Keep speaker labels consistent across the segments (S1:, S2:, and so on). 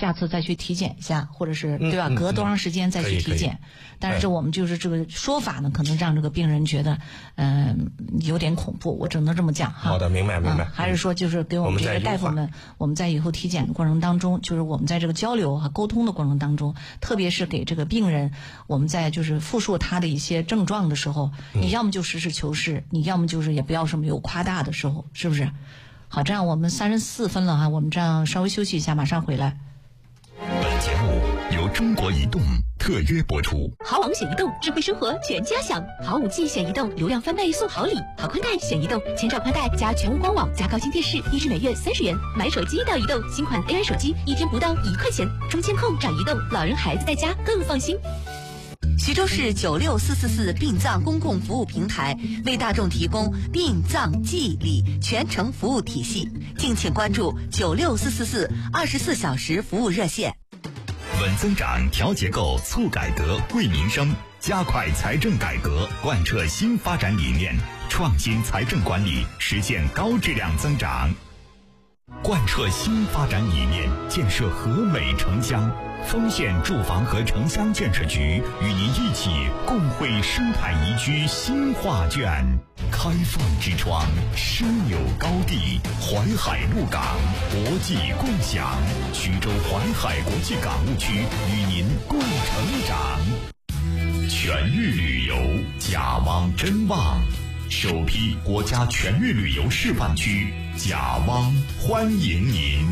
S1: 下次再去体检一下，或者是对吧？隔多长时间再去体检？但是我们就是这个说法呢，可能让这个病人觉得有点恐怖，我只能这么讲哈。
S2: 好的，明白。
S1: 还是说就是给我们这些大夫们，我们在以后体检的过程当中，就是我们在这个交流和沟通的过程当中，特别是给这个病人，我们在就是复述他的一些症状的时候，你要么就实事求是，你要么就是也不要什么有夸大的时候，是不是？好，这样我们34分了哈，我们这样稍微休息一下，马上回来。
S3: 本节目由中国移动特约播出。
S4: 好网选移动，智慧生活全家享。好5G选移动，流量翻倍送好礼。好宽带选移动，千兆宽带加全屋官网加高清电视，1至每月30元。买手机到移动，新款 AI 手机1天不到1块钱。中监控找移动，老人孩子在家更放心。
S5: 徐州市96444殡葬公共服务平台为大众提供殡葬祭礼全程服务体系，敬请关注9644424小时服务热线。
S3: 稳增长、调结构、促改革、惠民生，加快财政改革，贯彻新发展理念，创新财政管理，实现高质量增长。贯彻新发展理念，建设和美城乡。丰县住房和城乡建设局与您一起共绘生态宜居新画卷。开放之窗，枢纽高地，淮海陆港，国际共享。徐州淮海国际港务区与您共成长。全域旅游，甲汪真旺，首批国家全域旅游示范区，甲汪欢迎您。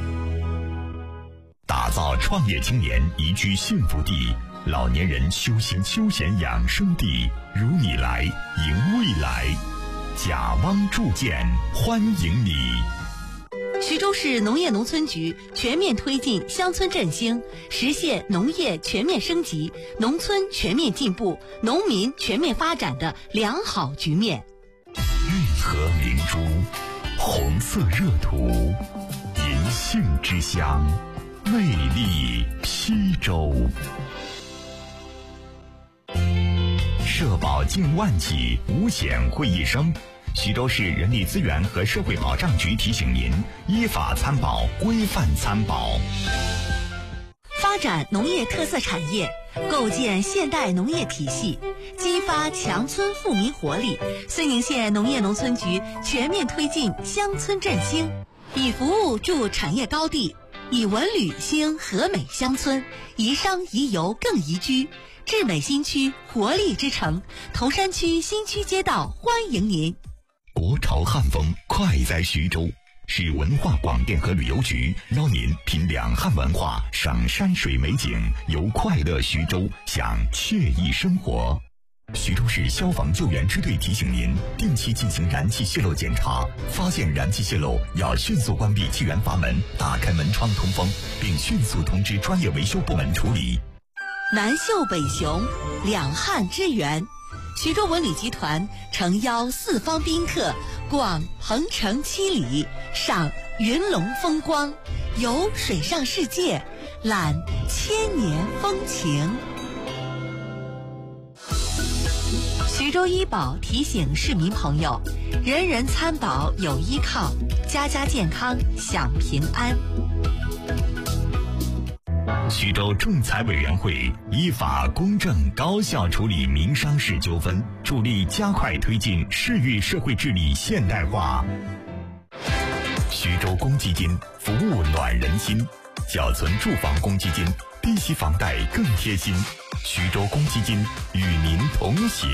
S3: 打造创业青年宜居幸福地，老年人休闲养生地，如你来迎未来。甲汪铸建欢迎你。
S5: 徐州市农业农村局全面推进乡村振兴，实现农业全面升级、农村全面进步、农民全面发展的良好局面。
S3: 运河明珠，红色热土，银杏之乡，魅力邳州。社保近万起，五险会一生。徐州市人力资源和社会保障局提醒您：依法参保，规范参保。
S5: 发展农业特色产业，构建现代农业体系，激发强村富民活力。绥宁县农业农村局全面推进乡村振兴，以服务筑产业高地，以文旅兴和美乡村，宜商宜游更宜居。智美新区活力之城，铜山区新区街道欢迎您。
S3: 国潮汉风快在徐州，市文化广电和旅游局邀您品两汉文化，赏山水美景，游快乐徐州，享惬意生活。徐州市消防救援支队提醒您，定期进行燃气泄漏检查，发现燃气泄漏要迅速关闭气源阀门，打开门窗通风，并迅速通知专业维修部门处理。
S5: 南秀北雄，两汉之源。徐州文旅集团诚邀四方宾客逛鹏城七里，赏云龙风光，游水上世界，览千年风情。徐州医保提醒市民朋友，人人参保有依靠，家家健康享平安。
S3: 徐州仲裁委员会依法公正高效处理民商事纠纷，助力加快推进市域社会治理现代化。徐州公积金服务暖人心，小存住房公积金，低息房贷更贴心。徐州公积金与您同行。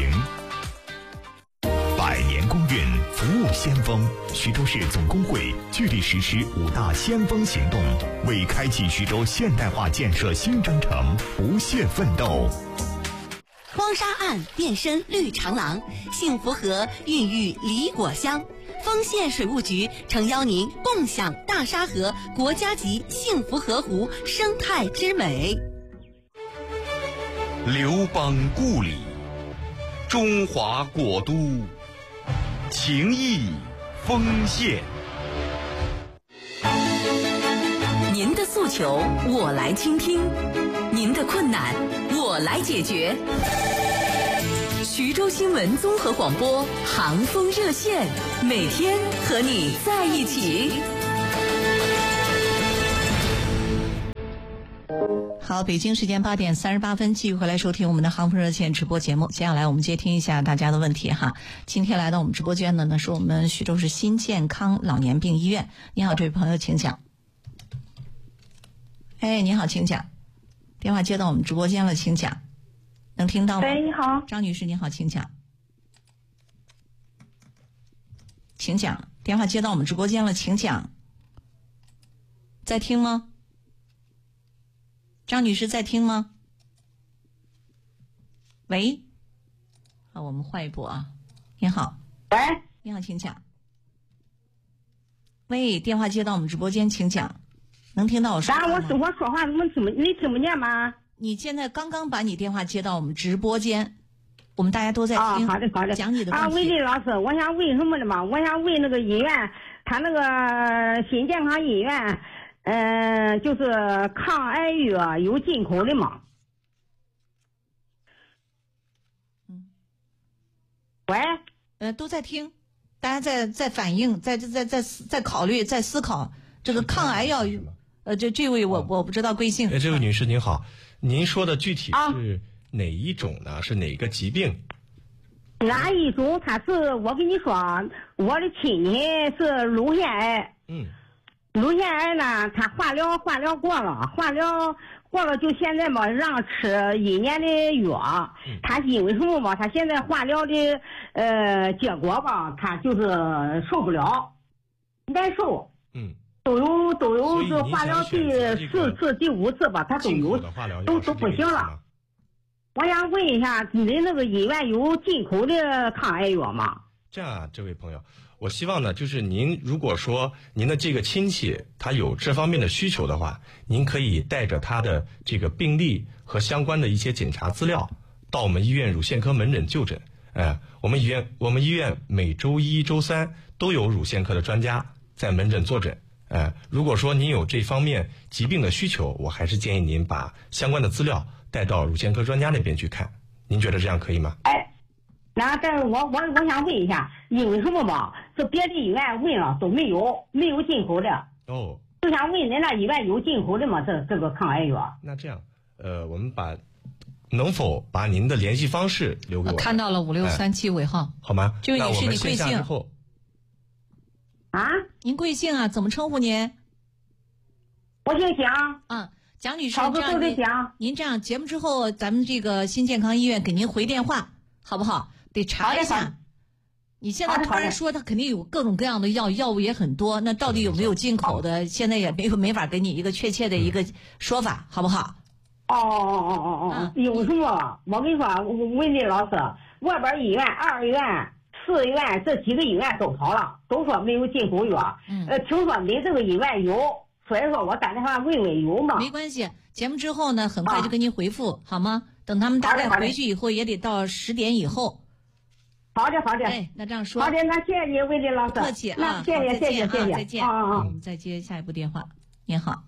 S3: 百年公运服务先锋，徐州市总工会聚力实施5大先锋行动，为开启徐州现代化建设新征程不懈奋斗。
S5: 荒沙岸变身绿长廊，幸福河孕育梨果香。丰县水务局诚邀您共享大沙河国家级幸福河湖生态之美。
S6: 刘邦故里，中华国都，情谊丰县。
S4: 您的诉求我来倾听，您的困难我来解决。徐州新闻综合广播航风热线，每天和你在一起。
S1: 好，北京时间8点38分，继续回来收听我们的航空热线直播节目。接下来我们接听一下大家的问题哈。今天来到我们直播间的呢，是我们徐州市新健康老年病医院。你好，这位朋友，请讲。哎，你好，请讲。电话接到我们直播间了，请讲。能听到吗？
S2: 喂，你好，
S1: 张女士，你好，请讲。请讲。电话接到我们直播间了，请讲。在听吗？张女士在听吗？喂，好，我们换一波啊。你好，
S2: 喂，
S1: 你好，请讲。喂，电话接到我们直播间，请讲。能听到我说话吗？
S2: 我说话你听不见吗？
S1: 你现在刚刚把你电话接到我们直播间，我们大家都在听。
S2: 好的，
S1: 讲你的问题。
S2: 魏丽老师，我想问什么的嘛？我想问那个医院，他那个新健康医院。就是抗癌药有进口的吗？
S1: 喂，都在听，大家在反映，在考虑，在思考这个抗癌药。这位我不知道贵姓。
S7: 这位女士您好，您说的具体是哪一种呢？是哪个疾病？
S2: 哪一种？他是我跟你说，我的亲戚是乳腺癌。乳腺癌呢，他化疗过了，化疗过了就现在嘛让吃1年的药。他因为什么嘛？他现在化疗的结果吧，他就是受不了，难受。都有是化疗第4次、第5次吧，他都有，都不行了。我想问一下，你的那个医院有进口的抗癌药吗？
S7: 这样啊，这位朋友，我希望呢，就是您如果说您的这个亲戚他有这方面的需求的话，您可以带着他的这个病历和相关的一些检查资料到我们医院乳腺科门诊就诊。我们医院每周1、周3都有乳腺科的专家在门诊坐诊。如果说您有这方面疾病的需求，我还是建议您把相关的资料带到乳腺科专家那边去看。您觉得这样可以吗？
S2: 那但是我想问一下，因为什么吧？是别的医院问了都没有进口的。就想问人家医院有进口的吗？这个抗癌药？
S7: 那这样，我们能否把您的联系方式留给我？
S1: 看到了5637尾号，
S7: 好吗？
S1: 这位女士，你贵姓？您贵姓啊？怎么称呼您？
S2: 我姓蒋。
S1: 蒋女士，您这样节目之后，咱们这个新健康医院给您回电话，好不好？得查一下。你现在突然说他肯定有各种各样的药物也很多，那到底有没有进口的？现在也没法给你一个确切的一个说法，好不好？
S2: 有什么？我跟你说，问你老师，外边医院、2医院、4医院这几个医院都跑了，都说没有进口药。听说你这个医院有，所以说我打电话问问有吗？
S1: 没关系，节目之后呢，很快就给您回复，好吗？等他们大概回去以后，也得到10点以后。
S2: 好的。
S1: 那这样说。
S2: 好的，那谢谢你，魏丽老师。
S1: 客气啊，
S2: 那谢谢。
S1: 再见。我们再接下一部电话。您好。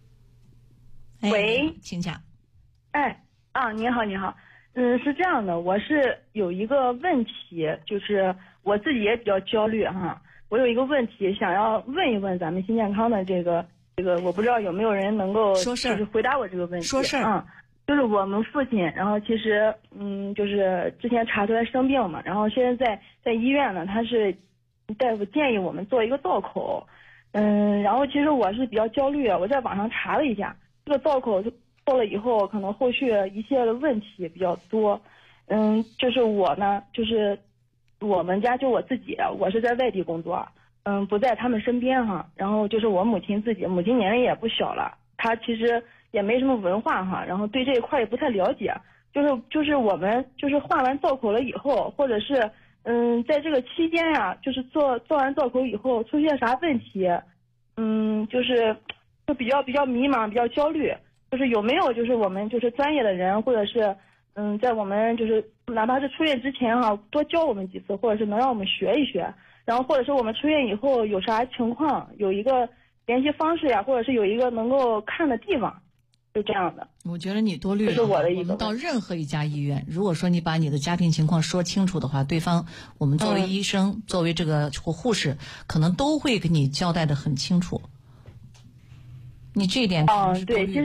S8: 喂，
S1: 请讲。
S8: 你好。是这样的，我是有一个问题，就是我自己也比较焦虑哈。我有一个问题想要问一问咱们新健康的这个，我不知道有没有人能够就是回答我这个问题。
S1: 说事儿。
S8: 就是我们父亲，然后其实就是之前查出来生病嘛，然后现在在医院呢，他是大夫建议我们做一个造口，然后其实我是比较焦虑，我在网上查了一下，这个造口做了以后，可能后续一系列的问题比较多。就是我呢，就是我们家就我自己，我是在外地工作，不在他们身边哈。然后就是我母亲年龄也不小了，她其实也没什么文化哈，然后对这一块也不太了解。就是我们就是换完造口了以后，或者是在这个期间呀，就是做完造口以后出现啥问题，就比较迷茫，比较焦虑。就是有没有就是我们就是专业的人，或者是在我们就是哪怕是出院之前哈，多教我们几次，或者是能让我们学一学，然后或者是我们出院以后有啥情况，有一个联系方式呀，或者是有一个能够看的地方，就这样的。
S1: 我觉得你多虑了。
S8: 这是我的一个。
S1: 我们到任何一家医院，如果说你把你的家庭情况说清楚的话，对方我们作为医生，作为这个护士，可能都会给你交代的很清楚。你这一点
S8: 对。